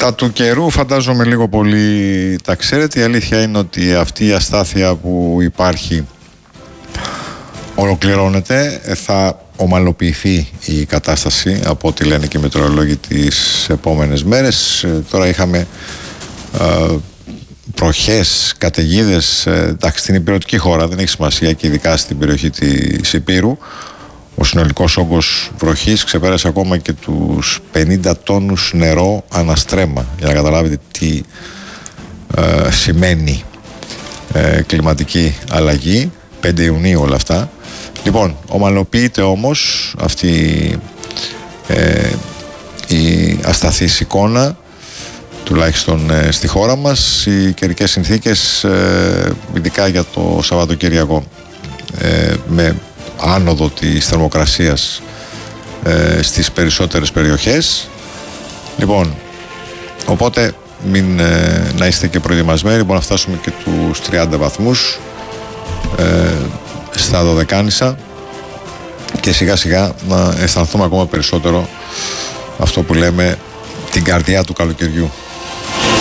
Τα του καιρού φαντάζομαι λίγο πολύ τα ξέρετε. Η αλήθεια είναι ότι αυτή η αστάθεια που υπάρχει ολοκληρώνεται. Θα ομαλοποιηθεί η κατάσταση από ό,τι λένε και οι μετεωρολόγοι τις επόμενες μέρες. Τώρα είχαμε προχές, καταιγίδες, εντάξει, στην υπηρετική χώρα δεν έχει σημασία και ειδικά στην περιοχή της Υπήρου. Ο συνολικός όγκος βροχής ξεπέρασε ακόμα και τους 50 τόνους νερό αναστρέμμα, για να καταλάβετε τι σημαίνει κλιματική αλλαγή. 5 Ιουνίου όλα αυτά. Λοιπόν, ομαλοποιείται όμως αυτή η ασταθής εικόνα, τουλάχιστον στη χώρα μας. Οι καιρικές συνθήκες, ειδικά για το Σαββατοκύριακο, με άνοδο της θερμοκρασίας στις περισσότερες περιοχές. Λοιπόν, οπότε να είστε και προετοιμασμένοι. Μπορούμε να φτάσουμε και τους 30 βαθμούς στα Δωδεκάνησα και σιγά σιγά να αισθανθούμε ακόμα περισσότερο αυτό που λέμε την καρδιά του καλοκαιριού.